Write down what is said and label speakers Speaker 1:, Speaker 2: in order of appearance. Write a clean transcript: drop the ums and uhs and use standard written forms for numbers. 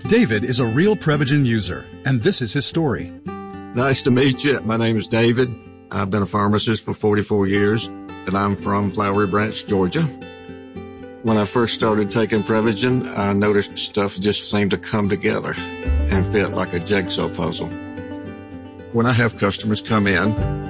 Speaker 1: David is a real Prevagen user, and this is his story.
Speaker 2: Nice to meet you. My name is David. I've been a pharmacist for 44 years, and I'm from Flowery Branch, Georgia. When I first started taking Prevagen, I noticed stuff just seemed to come together and fit like a jigsaw puzzle. When I have customers come in